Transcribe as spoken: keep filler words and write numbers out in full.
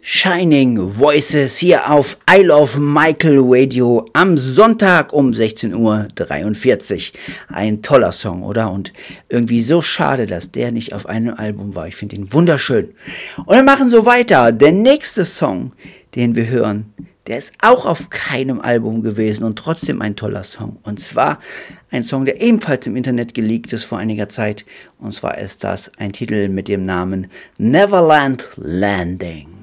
Shining Voices hier auf I Love Michael Radio am Sonntag um sechzehn Uhr dreiundvierzig. Ein toller Song, oder? Und irgendwie so schade, dass der nicht auf einem Album war. Ich finde ihn wunderschön. Und wir machen so weiter. Der nächste Song, den wir hören, der ist auch auf keinem Album gewesen und trotzdem ein toller Song. Und zwar ein Song, der ebenfalls im Internet geleakt ist vor einiger Zeit. Und zwar ist das ein Titel mit dem Namen Neverland Landing.